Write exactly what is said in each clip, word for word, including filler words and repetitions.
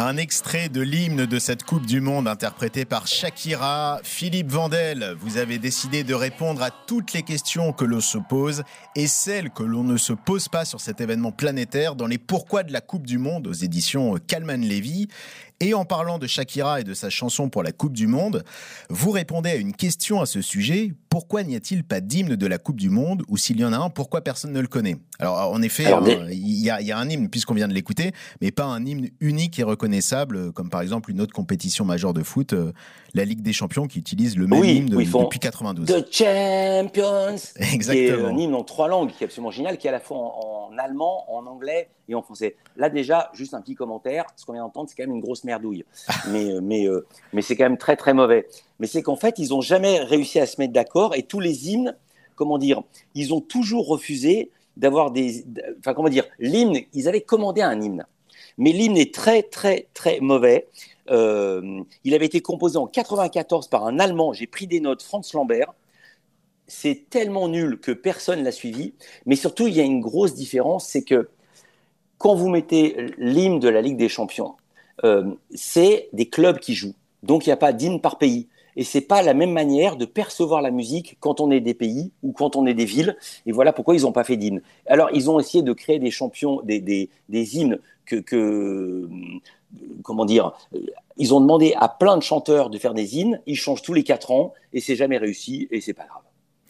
Un extrait de l'hymne de cette Coupe du Monde interprété par Shakira. Philippe Vandel, vous avez décidé de répondre à toutes les questions que l'on se pose et celles que l'on ne se pose pas sur cet événement planétaire dans les Pourquoi de la Coupe du Monde aux éditions Calman Levy. Et en parlant de Shakira et de sa chanson pour la Coupe du Monde, vous répondez à une question à ce sujet. Pourquoi n'y a-t-il pas d'hymne de la Coupe du Monde? Ou s'il y en a un, pourquoi personne ne le connaît? Alors en effet, Alors, hein, il, y a, il y a un hymne puisqu'on vient de l'écouter, mais pas un hymne unique et reconnaissable, comme par exemple une autre compétition majeure de foot, euh, la Ligue des Champions, qui utilise le même oui, hymne de, oui, depuis quatre-vingt-douze. The Champions. Exactement. Qui est un hymne en trois langues, qui est absolument génial, qui est à la fois en, en allemand, en anglais et en français. Là déjà, juste un petit commentaire, ce qu'on vient d'entendre, c'est quand même une grosse merdouille. mais, mais, euh, mais c'est quand même très très mauvais. Mais c'est qu'en fait, ils n'ont jamais réussi à se mettre d'accord et tous les hymnes, comment dire, ils ont toujours refusé d'avoir des... Enfin, comment dire, l'hymne, ils avaient commandé un hymne. Mais l'hymne est très très très mauvais. Euh, il avait été composé en quatre-vingt-quatorze par un Allemand, j'ai pris des notes, Franz Lambert. C'est tellement nul que personne l'a suivi. Mais surtout, il y a une grosse différence, c'est que quand vous mettez l'hymne de la Ligue des Champions, euh, c'est des clubs qui jouent. Donc, il n'y a pas d'hymne par pays. Et ce n'est pas la même manière de percevoir la musique quand on est des pays ou quand on est des villes. Et voilà pourquoi ils n'ont pas fait d'hymne. Alors, ils ont essayé de créer des champions, des, des, des hymnes que, que, comment dire, ils ont demandé à plein de chanteurs de faire des hymnes. Ils changent tous les quatre ans et c'est jamais réussi et c'est pas grave.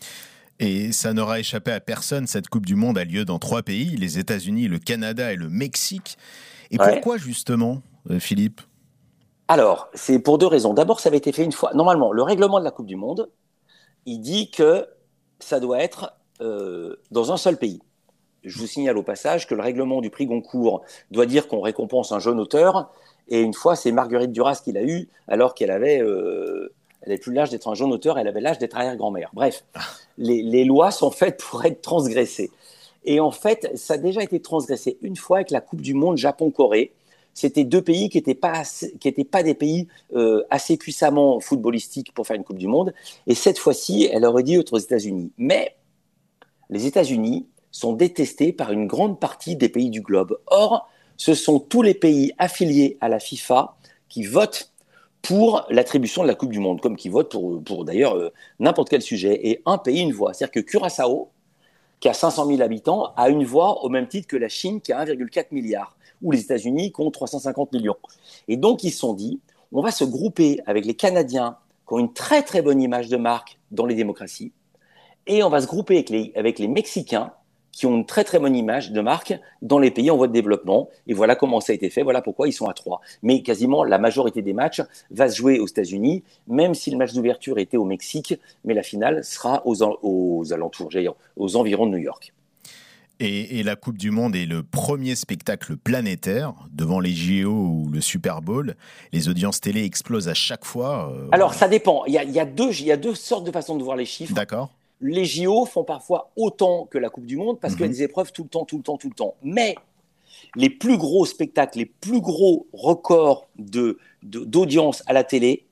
Et ça n'aura échappé à personne, cette Coupe du Monde a lieu dans trois pays, les États-Unis, le Canada et le Mexique. Et ouais. Pourquoi justement, Philippe ? Alors, c'est pour deux raisons. D'abord, ça avait été fait une fois. Normalement, le règlement de la Coupe du Monde, il dit que ça doit être euh, dans un seul pays. Je vous signale au passage que le règlement du prix Goncourt doit dire qu'on récompense un jeune auteur. Et une fois, c'est Marguerite Duras qui l'a eu, alors qu'elle avait, euh, elle avait plus l'âge d'être un jeune auteur, elle avait l'âge d'être arrière-grand-mère. Bref, les, les lois sont faites pour être transgressées. Et en fait, ça a déjà été transgressé une fois avec la Coupe du Monde Japon-Corée. C'était deux pays qui n'étaient pas, qui étaient pas des pays euh, assez puissamment footballistiques pour faire une Coupe du Monde. Et cette fois-ci, elle aurait dû être aux États-Unis. Mais les États-Unis sont détestés par une grande partie des pays du globe. Or, ce sont tous les pays affiliés à la FIFA qui votent pour l'attribution de la Coupe du Monde, comme qui votent pour, pour d'ailleurs euh, n'importe quel sujet. Et un pays, une voix. C'est-à-dire que Curaçao, qui a cinq cent mille habitants, a une voix au même titre que la Chine, qui a un virgule quatre milliard, ou les États-Unis, qui ont trois cent cinquante millions. Et donc, ils se sont dit, on va se grouper avec les Canadiens, qui ont une très très bonne image de marque dans les démocraties, et on va se grouper avec les, avec les Mexicains, qui ont une très très bonne image de marque dans les pays en voie de développement. Et voilà comment ça a été fait, voilà pourquoi ils sont à trois. Mais quasiment la majorité des matchs va se jouer aux États-Unis, même si le match d'ouverture était au Mexique, mais la finale sera aux, aux alentours, aux environs de New York. Et, et la Coupe du Monde est le premier spectacle planétaire devant les J O ou le Super Bowl. Les audiences télé explosent à chaque fois. Euh, Alors, ça dépend. Il y a, il y a deux, il y a deux sortes de façons de voir les chiffres. D'accord. Les J O font parfois autant que la Coupe du Monde parce mmh. qu'il y a des épreuves tout le temps, tout le temps, tout le temps. Mais les plus gros spectacles, les plus gros records de, de, d'audience à la télé,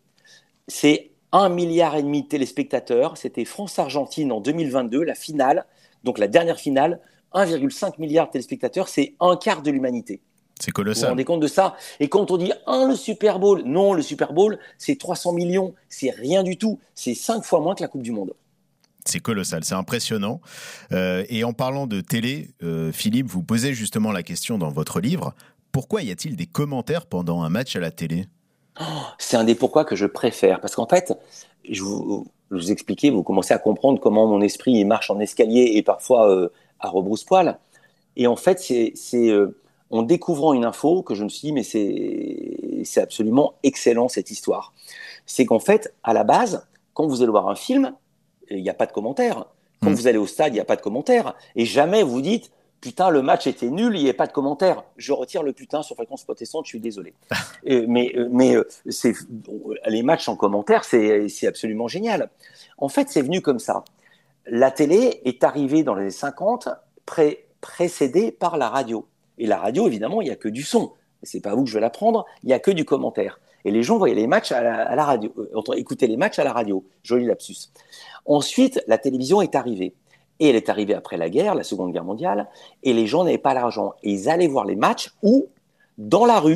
c'est un milliard et demi de téléspectateurs. C'était France-Argentine en deux mille vingt-deux, la finale, donc la dernière finale. un virgule cinq milliard de téléspectateurs, c'est un quart de l'humanité. C'est colossal. Vous vous rendez compte de ça? Et quand on dit un, le Super Bowl, non, le Super Bowl, c'est trois cents millions, c'est rien du tout. C'est cinq fois moins que la Coupe du Monde. C'est colossal, c'est impressionnant. Euh, et en parlant de télé, euh, Philippe, vous posez justement la question dans votre livre, pourquoi y a-t-il des commentaires pendant un match à la télé ? Oh, c'est un des pourquoi que je préfère, parce qu'en fait, je vous, je vous expliquais, vous commencez à comprendre comment mon esprit marche en escalier et parfois euh, à rebrousse-poil. Et en fait, c'est, c'est euh, en découvrant une info que je me suis dit, mais c'est, c'est absolument excellent cette histoire. C'est qu'en fait, à la base, quand vous allez voir un film, il n'y a pas de commentaires. Quand mmh. vous allez au stade, il n'y a pas de commentaires. Et jamais vous dites, putain, le match était nul, il n'y a pas de commentaires. Je retire le putain sur fréquence protestante, je suis désolé. euh, mais mais euh, c'est, les matchs en commentaire, c'est, c'est absolument génial. En fait, c'est venu comme ça. La télé est arrivée dans les années cinquante, pré- précédée par la radio. Et la radio, évidemment, il n'y a que du son. C'est pas vous que je vais l'apprendre, il n'y a que du commentaire. Et les gens voyaient les matchs à la, à la radio, euh, écoutaient les matchs à la radio. Joli lapsus. Ensuite, la télévision est arrivée. Et elle est arrivée après la guerre, la Seconde Guerre mondiale, et les gens n'avaient pas l'argent. Et ils allaient voir les matchs ou, dans la rue,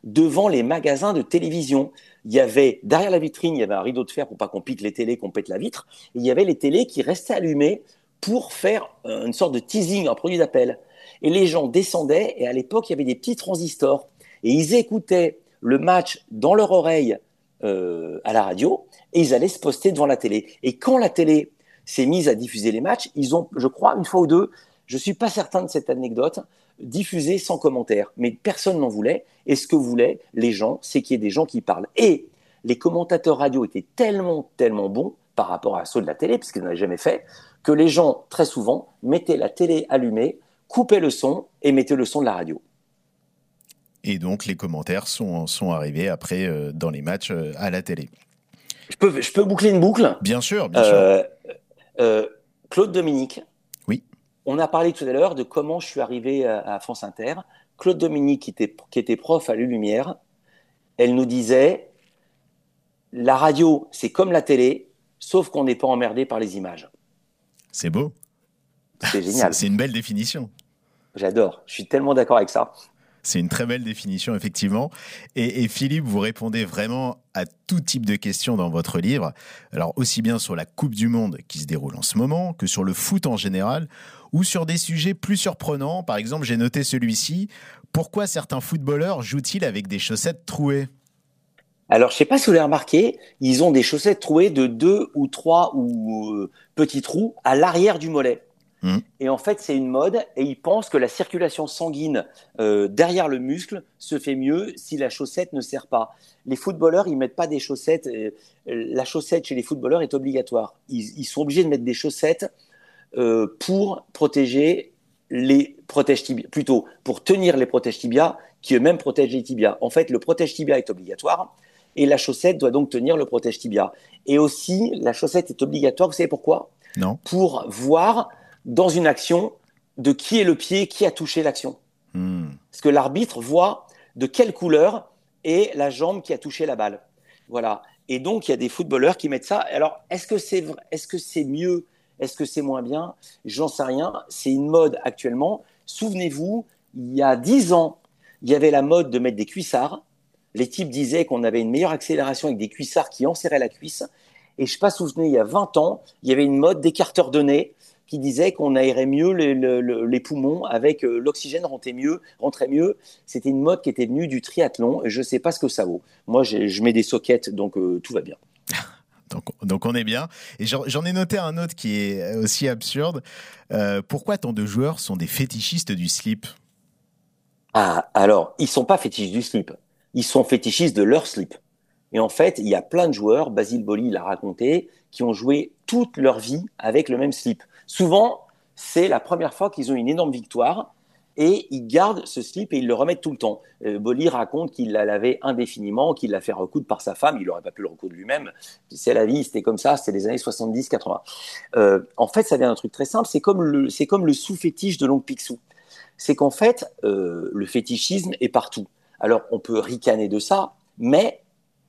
devant les magasins de télévision. Il y avait, derrière la vitrine, il y avait un rideau de fer pour pas qu'on pique les télés, qu'on pète la vitre. Et il y avait les télés qui restaient allumées pour faire une sorte de teasing, un produit d'appel. Et les gens descendaient, et à l'époque, il y avait des petits transistors. Et ils écoutaient le match dans leur oreille euh, à la radio, et ils allaient se poster devant la télé. Et quand la télé s'est mise à diffuser les matchs, ils ont, je crois, une fois ou deux, je ne suis pas certain de cette anecdote, diffusé sans commentaire. Mais personne n'en voulait. Et ce que voulaient les gens, c'est qu'il y ait des gens qui parlent. Et les commentateurs radio étaient tellement, tellement bons par rapport à ceux de la télé, puisqu'ils n'avaient jamais fait, que les gens, très souvent, mettaient la télé allumée, coupaient le son et mettaient le son de la radio. Et donc, les commentaires sont, sont arrivés après euh, dans les matchs euh, à la télé. Je peux, je peux boucler une boucle ? Bien sûr, bien euh, sûr. Euh, Claude Dominique. Oui. On a parlé tout à l'heure de comment je suis arrivé à, à France Inter. Claude Dominique, qui était, qui était prof à l'Ulumière, elle nous disait « La radio, c'est comme la télé, sauf qu'on n'est pas emmerdé par les images. » C'est beau. C'est génial. C'est, c'est une belle définition. J'adore. Je suis tellement d'accord avec ça. C'est une très belle définition, effectivement. Et, et Philippe, vous répondez vraiment à tout type de questions dans votre livre. Alors, aussi bien sur la Coupe du Monde qui se déroule en ce moment, que sur le foot en général, ou sur des sujets plus surprenants. Par exemple, j'ai noté celui-ci. Pourquoi certains footballeurs jouent-ils avec des chaussettes trouées ? Alors, je ne sais pas si vous l'avez remarqué, ils ont des chaussettes trouées de deux ou trois ou euh, petits trous à l'arrière du mollet. Mmh. Et en fait, c'est une mode et ils pensent que la circulation sanguine euh, derrière le muscle se fait mieux si la chaussette ne serre pas. Les footballeurs, ils mettent pas des chaussettes. Euh, la chaussette chez les footballeurs est obligatoire. Ils, ils sont obligés de mettre des chaussettes euh, pour protéger les protège tibias, plutôt pour tenir les protège tibias qui eux-mêmes protègent les tibias. En fait, le protège tibia est obligatoire et la chaussette doit donc tenir le protège tibia. Et aussi, la chaussette est obligatoire. Vous savez pourquoi ? Non. Pour voir dans une action de qui est le pied, qui a touché l'action. Mmh. Parce que l'arbitre voit de quelle couleur est la jambe qui a touché la balle. Voilà. Et donc, il y a des footballeurs qui mettent ça. Alors, est-ce que c'est vrai ? Est-ce que c'est mieux ? Est-ce que c'est moins bien ? J'en sais rien. C'est une mode actuellement. Souvenez-vous, il y a dix ans, il y avait la mode de mettre des cuissards. Les types disaient qu'on avait une meilleure accélération avec des cuissards qui enserraient la cuisse. Et je ne sais pas si vous vous souvenez, il y a vingt ans, il y avait une mode d'écarteur de nez qui disait qu'on aérait mieux les, les, les poumons avec euh, l'oxygène rentrait mieux, rentrait mieux. C'était une mode qui était venue du triathlon et je ne sais pas ce que ça vaut. Moi, je mets des sockets, donc euh, tout va bien. Donc, donc on est bien. Et j'en, j'en ai noté un autre qui est aussi absurde. Euh, pourquoi tant de joueurs sont des fétichistes du slip ? Ah, alors, ils ne sont pas fétichistes du slip. Ils sont fétichistes de leur slip. Et en fait, il y a plein de joueurs, Basile Boli l'a raconté, qui ont joué toute leur vie avec le même slip. Souvent, c'est la première fois qu'ils ont une énorme victoire et ils gardent ce slip et ils le remettent tout le temps. Euh, Boli raconte qu'il l'a lavé indéfiniment, qu'il l'a fait recoudre par sa femme. Il n'aurait pas pu le recoudre lui-même. C'est la vie, c'était comme ça, c'était les années soixante-dix quatre-vingts. Euh, en fait, ça vient d'un truc très simple, c'est comme le, c'est comme le sous-fétiche de l'oncle Picsou. C'est qu'en fait, euh, le fétichisme est partout. Alors, on peut ricaner de ça, mais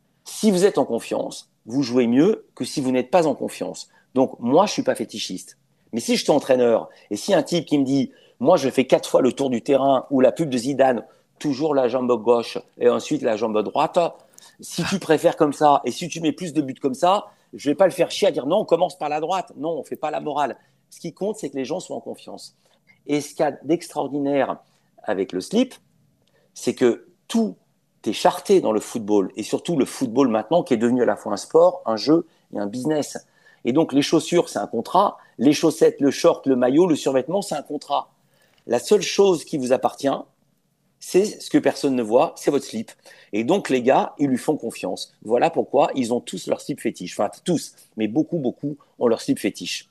si vous êtes en confiance, vous jouez mieux que si vous n'êtes pas en confiance. Donc, moi, je ne suis pas fétichiste. Mais si je suis entraîneur, et si un type qui me dit « Moi, je fais quatre fois le tour du terrain ou la pub de Zidane, toujours la jambe gauche et ensuite la jambe droite, si tu préfères comme ça et si tu mets plus de buts comme ça, je ne vais pas le faire chier à dire « Non, on commence par la droite. Non, on ne fait pas la morale. » Ce qui compte, c'est que les gens soient en confiance. Et ce qu'il y a d'extraordinaire avec le slip, c'est que tout est charté dans le football et surtout le football maintenant qui est devenu à la fois un sport, un jeu et un business. Et donc les chaussures, c'est un contrat, les chaussettes, le short, le maillot, le survêtement, c'est un contrat. La seule chose qui vous appartient, c'est ce que personne ne voit, c'est votre slip. Et donc les gars, ils lui font confiance. Voilà pourquoi ils ont tous leur slip fétiche. Enfin tous, mais beaucoup, beaucoup ont leur slip fétiche.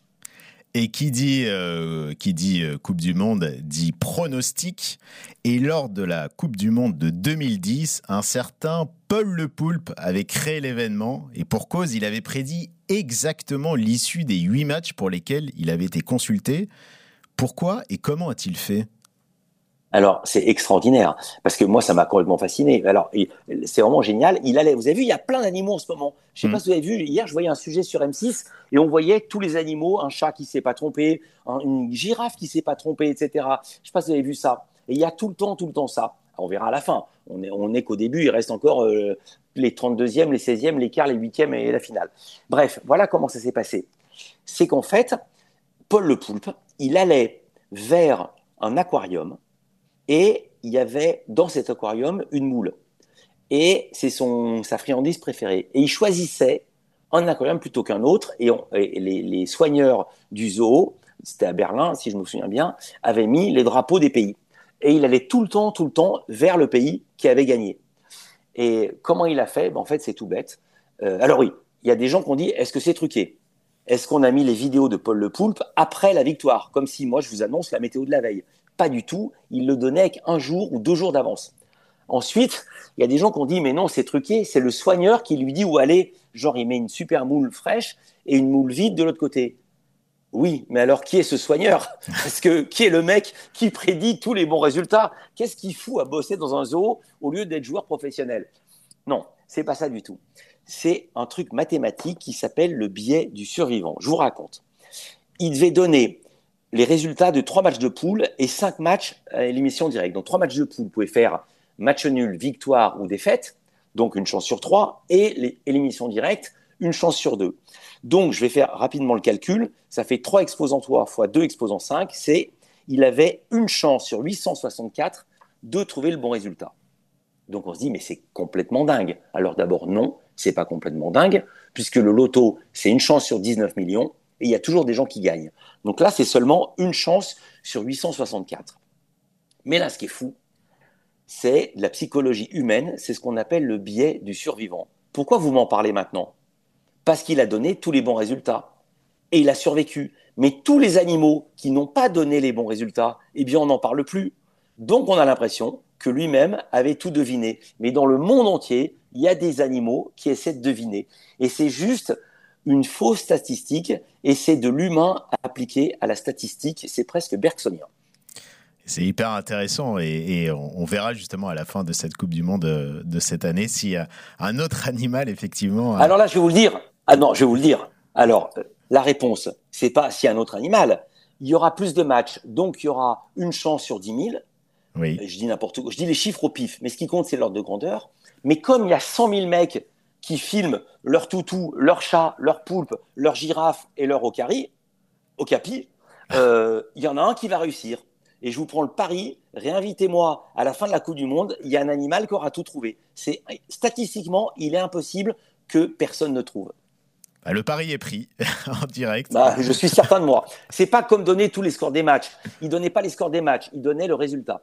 Et qui dit, euh, qui dit euh, Coupe du Monde dit pronostic. Et lors de la Coupe du Monde de deux mille dix, un certain Paul Le Poulpe avait créé l'événement. Et pour cause, il avait prédit exactement l'issue des huit matchs pour lesquels il avait été consulté. Pourquoi et comment a-t-il fait ? Alors, c'est extraordinaire, parce que moi, ça m'a complètement fasciné. Alors, c'est vraiment génial. Il allait, vous avez vu, il y a plein d'animaux en ce moment. Je ne sais mmh. pas si vous avez vu, hier, je voyais un sujet sur M six et on voyait tous les animaux, un chat qui ne s'est pas trompé, une girafe qui ne s'est pas trompée, et cetera. Je ne sais pas si vous avez vu ça. Et il y a tout le temps, tout le temps ça. on verra à la fin. On est, on est qu'au début, il reste encore euh, les trente-deuxièmes, les seizièmes, les quarts, les huitièmes et la finale. Bref, voilà comment ça s'est passé. C'est qu'en fait, Paul Le Poulpe, il allait vers un aquarium et il y avait dans cet aquarium une moule. Et c'est son, sa friandise préférée. Et il choisissait un aquarium plutôt qu'un autre. Et, on, et les, les soigneurs du zoo, c'était à Berlin, si je me souviens bien, avaient mis les drapeaux des pays. Et il allait tout le temps, tout le temps vers le pays qui avait gagné. Et comment il a fait? Ben, en fait, c'est tout bête. Euh, alors oui, il y a des gens qui ont dit, est-ce que c'est truqué? Est-ce qu'on a mis les vidéos de Paul Le Poulpe après la victoire? Comme si moi, je vous annonce la météo de la veille. Pas du tout. Il le donnait avec un jour ou deux jours d'avance. Ensuite, il y a des gens qui ont dit, mais non, c'est truqué, c'est le soigneur qui lui dit où aller. Genre, il met une super moule fraîche et une moule vide de l'autre côté. Oui, mais alors qui est ce soigneur? Parce que qui est le mec qui prédit tous les bons résultats? Qu'est-ce qu'il fout à bosser dans un zoo au lieu d'être joueur professionnel? Non, c'est pas ça du tout. C'est un truc mathématique qui s'appelle le biais du survivant. Je vous raconte. Il devait donner les résultats de trois matchs de poule et cinq matchs à l'émission directe. Donc trois matchs de poule, vous pouvez faire match nul, victoire ou défaite, donc une chance sur trois, et l'émission directe, une chance sur deux. Donc, je vais faire rapidement le calcul. Ça fait trois exposants trois fois deux exposants cinq. C'est, il avait une chance sur huit cent soixante-quatre de trouver le bon résultat. Donc, on se dit, mais c'est complètement dingue. Alors d'abord, non, c'est pas complètement dingue, puisque le loto, c'est une chance sur dix-neuf millions, et il y a toujours des gens qui gagnent. Donc là, c'est seulement une chance sur huit cent soixante-quatre. Mais là, ce qui est fou, c'est la psychologie humaine, c'est ce qu'on appelle le biais du survivant. Pourquoi vous m'en parlez maintenant? Parce qu'il a donné tous les bons résultats et il a survécu. Mais tous les animaux qui n'ont pas donné les bons résultats, eh bien on n'en parle plus. Donc on a l'impression que lui-même avait tout deviné. Mais dans le monde entier, il y a des animaux qui essaient de deviner. Et c'est juste une fausse statistique et c'est de l'humain appliqué à la statistique. C'est presque bergsonien. C'est hyper intéressant et, et on verra justement à la fin de cette Coupe du Monde de, de cette année si euh, un autre animal effectivement. A... Alors là, je vais vous le dire. Ah non, je vais vous le dire. Alors euh, la réponse, c'est pas si un autre animal. Il y aura plus de matchs, donc il y aura une chance sur dix mille. Oui. Je dis n'importe quoi. Je dis les chiffres au pif, mais ce qui compte, c'est l'ordre de grandeur. Mais comme il y a cent mille mecs qui filment leur toutou, leur chat, leur poulpe, leur girafe et leur okari, okapi, euh, il y en a un qui va réussir. Et je vous prends le pari, réinvitez-moi à la fin de la Coupe du Monde, il y a un animal qui aura tout trouvé. C'est, statistiquement, il est impossible que personne ne trouve. Bah, le pari est pris en direct. Bah, je suis certain de moi. C'est pas comme donner tous les scores des matchs. Il donnait pas les scores des matchs, il donnait le résultat.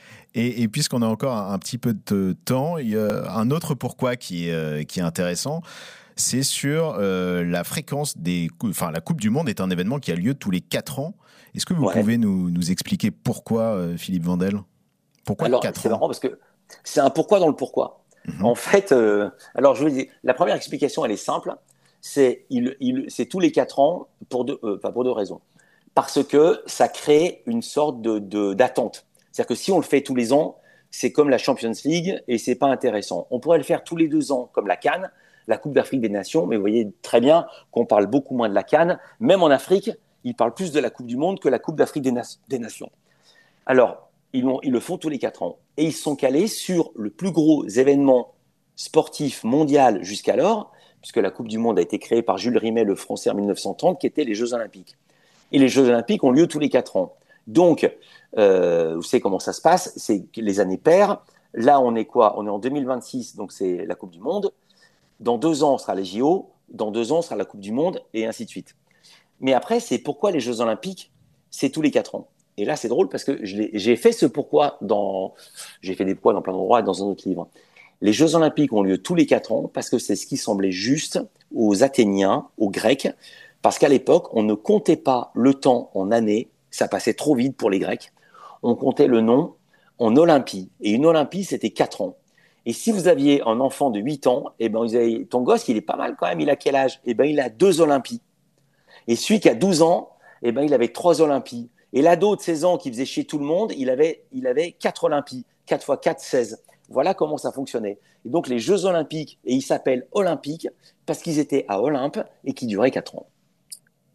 Et, et puisqu'on a encore un, un petit peu de temps, il y a un autre pourquoi qui est, euh, qui est intéressant. C'est sur euh, la fréquence des... Enfin, la Coupe du Monde est un événement qui a lieu tous les quatre ans. Est-ce que vous ouais. pouvez nous, nous expliquer pourquoi, euh, Philippe Vandel? Pourquoi alors, quatre c'est ans? marrant parce que c'est un pourquoi dans le pourquoi. Mm-hmm. En fait, euh, alors je vous dis, la première explication, elle est simple. C'est, il, il, c'est tous les quatre ans pour deux, euh, enfin pour deux raisons. Parce que ça crée une sorte de, de, d'attente. C'est-à-dire que si on le fait tous les ans, c'est comme la Champions League et c'est pas intéressant. On pourrait le faire tous les deux ans comme la CAN, la Coupe d'Afrique des Nations, mais vous voyez très bien qu'on parle beaucoup moins de la CAN. Même en Afrique, ils parlent plus de la Coupe du Monde que la Coupe d'Afrique des, na- des Nations. Alors, ils, l'ont, ils le font tous les quatre ans. Et ils sont calés sur le plus gros événement sportif mondial jusqu'alors, puisque la Coupe du Monde a été créée par Jules Rimet, le Français, en dix-neuf cent trente, qui étaient les Jeux Olympiques. Et les Jeux Olympiques ont lieu tous les quatre ans. Donc, euh, vous savez comment ça se passe, c'est les années paires. Là, on est quoi? On est en deux mille vingt-six, donc c'est la Coupe du Monde. Dans deux ans, on sera les J O. Dans deux ans, on sera la Coupe du Monde, et ainsi de suite. Mais après, c'est pourquoi les Jeux Olympiques, c'est tous les quatre ans. Et là, c'est drôle parce que je l'ai, j'ai fait ce pourquoi dans, j'ai fait des pourquoi dans plein d'endroits et dans un autre livre. Les Jeux Olympiques ont lieu tous les quatre ans parce que c'est ce qui semblait juste aux Athéniens, aux Grecs, parce qu'à l'époque, on ne comptait pas le temps en années, ça passait trop vite pour les Grecs. On comptait le nom en Olympie. Et une Olympie, c'était quatre ans. Et si vous aviez un enfant de huit ans, eh ben, vous avez, ton gosse, il est pas mal quand même, il a quel âge? Eh ben, il a deux Olympies. Et celui qui a douze ans, eh ben, il avait trois Olympies. Et l'ado de seize ans qui faisait chier tout le monde, il avait, il avait quatre Olympies. quatre fois quatre, seize. Voilà comment ça fonctionnait. Et donc, les Jeux Olympiques, et ils s'appellent Olympiques parce qu'ils étaient à Olympe et qui duraient quatre ans.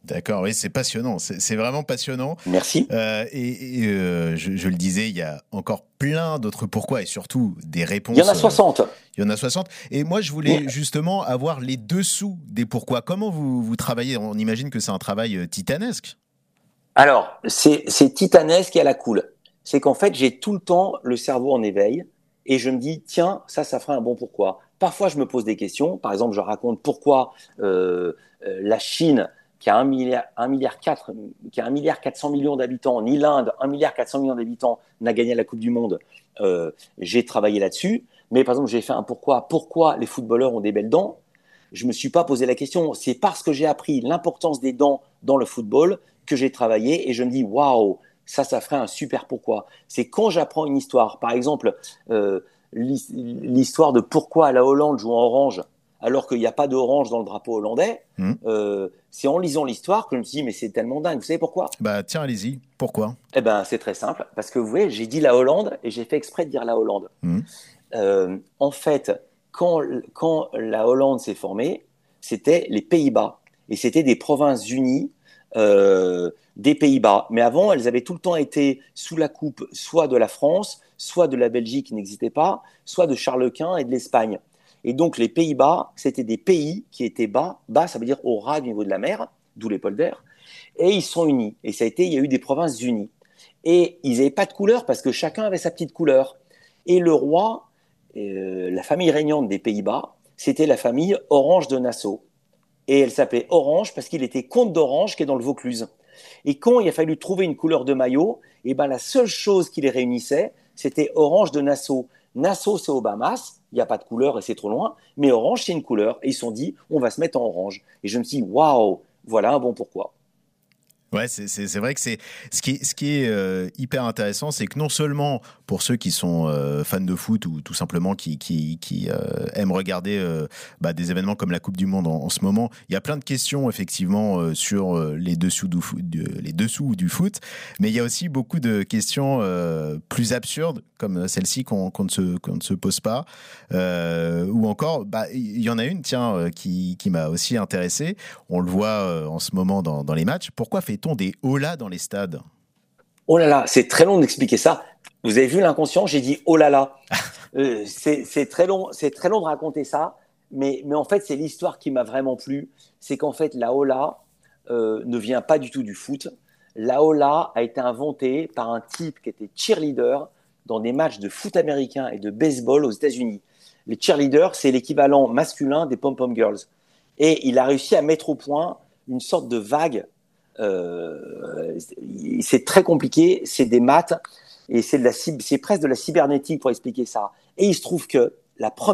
D'accord, oui, c'est passionnant, c'est, c'est vraiment passionnant. Merci. Euh, et et euh, je, je le disais, il y a encore plein d'autres pourquoi et surtout des réponses. Il y en a euh, soixante. il y en a soixante. Et moi, je voulais justement avoir les dessous des pourquoi. Comment vous, vous travaillez? On imagine que c'est un travail euh, titanesque. Alors, c'est, c'est titanesque et à la cool. C'est qu'en fait, j'ai tout le temps le cerveau en éveil et je me dis, tiens, ça, ça ferait un bon pourquoi. Parfois, je me pose des questions. Par exemple, je raconte pourquoi euh, euh, la Chine, qui a un milliard, un milliard quatre, qui a un milliard quatre cents millions d'habitants, ni l'Inde, un milliard quatre cents millions d'habitants, n'a gagné la Coupe du Monde. Euh, j'ai travaillé là-dessus. Mais par exemple, j'ai fait un pourquoi. Pourquoi les footballeurs ont des belles dents? Je ne me suis pas posé la question. C'est parce que j'ai appris l'importance des dents dans le football que j'ai travaillé et je me dis waouh, ça, ça ferait un super pourquoi. C'est quand j'apprends une histoire, par exemple, euh, l'histoire de pourquoi la Hollande joue en orange alors qu'il n'y a pas d'orange dans le drapeau hollandais. Mmh. Euh, c'est en lisant l'histoire que je me suis dit mais c'est tellement dingue. Vous savez pourquoi? Bah tiens, allez-y. Pourquoi? Eh ben, c'est très simple parce que vous voyez, j'ai dit la Hollande et j'ai fait exprès de dire la Hollande. Mmh. Euh, en fait, quand, quand la Hollande s'est formée, c'était les Pays-Bas et c'était des provinces unies. Euh, des Pays-Bas. Mais avant, elles avaient tout le temps été sous la coupe soit de la France, soit de la Belgique qui n'existait pas, soit de Charles Quint et de l'Espagne. Et donc les Pays-Bas, c'était des pays qui étaient bas, bas ça veut dire au ras du niveau de la mer, d'où les polders, et ils sont unis. Et ça a été, il y a eu des provinces unies. Et ils n'avaient pas de couleur parce que chacun avait sa petite couleur. Et le roi, euh, la famille régnante des Pays-Bas, c'était la famille Orange de Nassau. Et elle s'appelait Orange parce qu'il était comte d'Orange qui est dans le Vaucluse. Et quand il a fallu trouver une couleur de maillot, et ben la seule chose qui les réunissait, c'était Orange de Nassau. Nassau, c'est aux Bahamas, il n'y a pas de couleur et c'est trop loin, mais Orange, c'est une couleur. Et ils se sont dit, on va se mettre en orange. Et je me suis dit, waouh, voilà un bon pourquoi. Ouais, c'est, c'est, c'est vrai que c'est ce qui est, ce qui est euh, hyper intéressant, c'est que non seulement pour ceux qui sont euh, fans de foot ou tout simplement qui, qui, qui euh, aiment regarder euh, bah, des événements comme la Coupe du Monde en, en ce moment, il y a plein de questions effectivement euh, sur euh, les dessous du foot, de, les dessous du foot, mais il y a aussi beaucoup de questions euh, plus absurdes comme celle-ci qu'on, qu'on, ne, se, qu'on ne se pose pas, euh, ou encore, bah, il y en a une, tiens, euh, qui, qui m'a aussi intéressé. On le voit euh, en ce moment dans, dans les matchs. Pourquoi fait-on des holas dans les stades? Oh là là, c'est très long d'expliquer ça. Vous avez vu l'inconscient, j'ai dit oh là là. Euh, c'est, c'est très long, c'est très long de raconter ça, mais, mais en fait, c'est l'histoire qui m'a vraiment plu. C'est qu'en fait, la hola euh, ne vient pas du tout du foot. La hola a été inventée par un type qui était cheerleader dans des matchs de foot américain et de baseball aux États-Unis. Les cheerleaders, c'est l'équivalent masculin des pom-pom girls. Et il a réussi à mettre au point une sorte de vague. Euh, c'est très compliqué, c'est des maths et c'est, de la, c'est presque de la cybernétique pour expliquer ça. Et il se trouve que la première